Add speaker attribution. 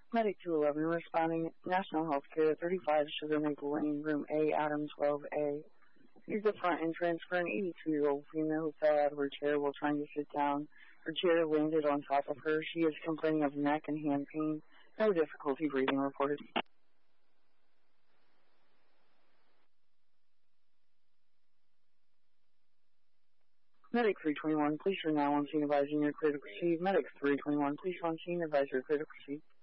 Speaker 1: Medic 211 responding, National Healthcare, 35 Sugar Maple Lane, Room A, Adam 12A. Use the front entrance for an 82-year-old female who fell out of her chair while trying to sit down. Her chair landed on top of her. She is complaining of neck and hand pain. No difficulty breathing reported. Medic 321, please are now on scene advising your critical proceed. Medic 321, please on scene advise your critical proceed.